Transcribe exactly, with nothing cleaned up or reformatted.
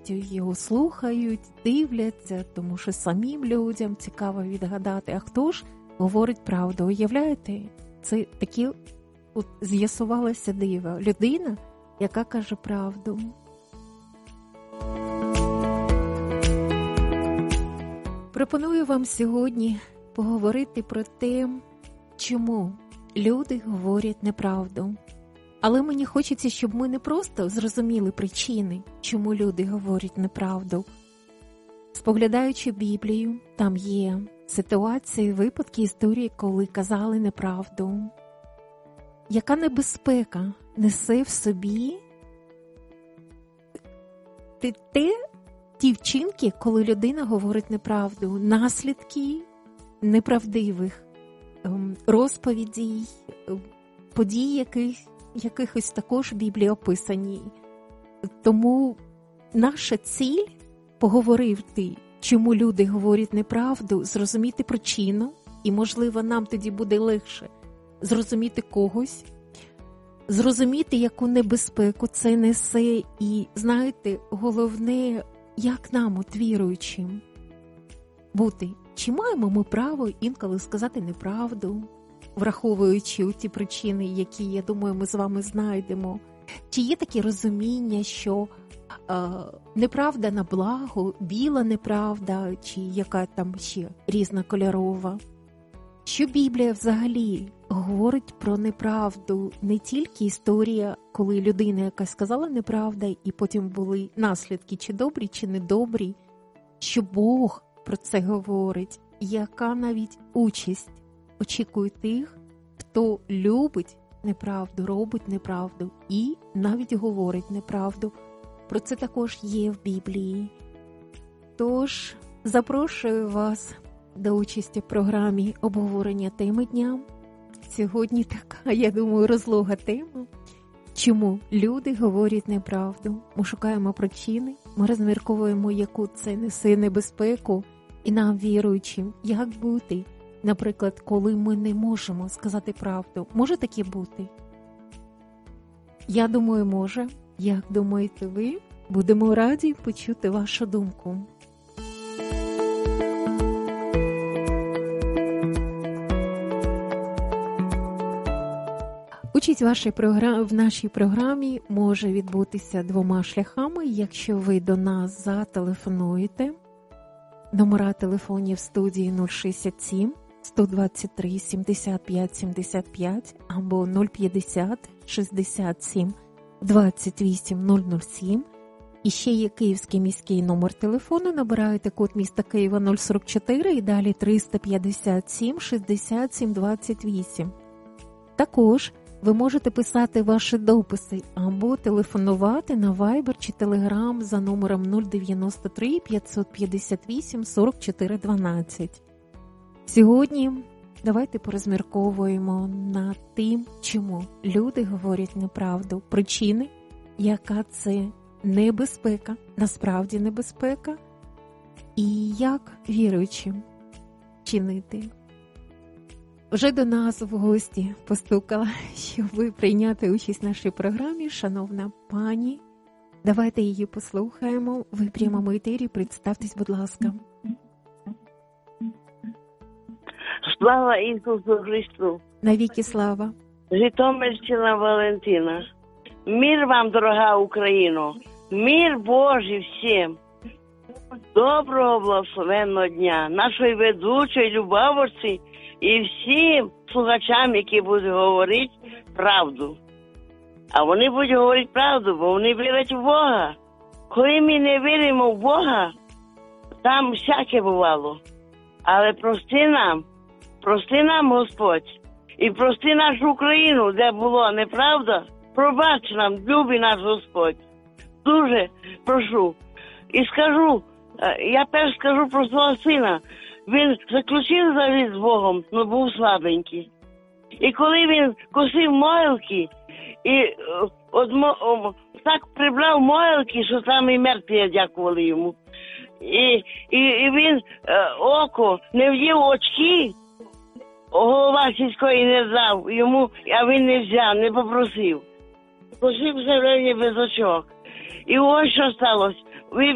радістю його слухають, дивляться, тому що самим людям цікаво відгадати, а хто ж говорить правду. Уявляєте, це такі от з'ясувалося диво. Людина, яка каже правду. Пропоную вам сьогодні поговорити про те, чому люди говорять неправду. Але мені хочеться, щоб ми не просто зрозуміли причини, чому люди говорять неправду. Споглядаючи Біблію, там є ситуації, випадки, історії, коли казали неправду. Яка небезпека несе в собі те, ті вчинки, коли людина говорить неправду, наслідки неправдивих розповідей, подій, яких, якихось також в Біблії описані. Тому наша ціль – поговорити, чому люди говорять неправду, зрозуміти причину, і, можливо, нам тоді буде легше зрозуміти когось, зрозуміти, яку небезпеку це несе, і, знаєте, головне, як нам, от віруючим, бути. Чи маємо ми право інколи сказати неправду, враховуючи ті причини, які, я думаю, ми з вами знайдемо? Чи є таке розуміння, що е, неправда на благо, біла неправда, чи яка там ще різнокольорова? Що Біблія взагалі говорить про неправду? Не тільки історія, коли людина якась сказала неправда, і потім були наслідки, чи добрі, чи недобрі, що Бог про це говорить, яка навіть участь очікує тих, хто любить неправду, робить неправду і навіть говорить неправду. Про це також є в Біблії. Тож, запрошую вас до участі в програмі обговорення теми дня. Сьогодні така, я думаю, розлога тема. Чому люди говорять неправду? Ми шукаємо причини, ми розмірковуємо, яку це несе небезпеку, і нам, віруючим, як бути, наприклад, коли ми не можемо сказати правду. Може таке бути? Я думаю, може. Як думаєте ви? Будемо раді почути вашу думку. Участь вашій програмі, в нашій програмі може відбутися двома шляхами, якщо ви до нас зателефонуєте. Номера телефонів студії нуль шістдесят сім сто двадцять три сімдесят п'ять сімдесят п'ять або нуль п'ятдесят шістдесят сім двадцять вісім нуль нуль сім. І ще є київський міський номер телефону, набираєте код міста Києва нуль сорок чотири і далі триста п'ятдесят сім шістдесят сім двадцять вісім. Також ви можете писати ваші дописи або телефонувати на Viber чи Telegram за номером нуль дев'яносто три п'ятсот п'ятдесят вісім сорок чотири дванадцять. Сьогодні давайте порозмірковуємо над тим, чому люди говорять неправду, причини, яка це небезпека, насправді небезпека, і як віруючим чинити. Вже до нас в гості постукала, щоб ви прийняти участь в нашій програмі, шановна пані. Давайте її послухаємо. Ви в прямому етері, представтесь, будь ласка. Слава Ісусу Христу! Навіки слава! Житомирщина Валентина. Мир вам, дорога Україно! Мир Божий всім! Доброго благословенного дня! Нашої ведучої, любовниці і всім слухачам, які будуть говорити правду. А вони будуть говорити правду, бо вони вірять в Бога. Коли ми не віримо в Бога, там всяке бувало. Але прости нам, прости нам, Господь, і прости нашу Україну, де було неправда. Пробач нам, любий наш Господь. Дуже прошу. І скажу, я перш скажу про свого сина. Він заключив завіт з Богом, але був слабенький. І коли він косив могилки, і от, о, так прибрав могилки, що там і мертві дякували йому. І, і, і він е, око не вдів очки, голова сільської не дав йому, а він не взяв, не попросив. Косив все время без очок. І ось що сталося.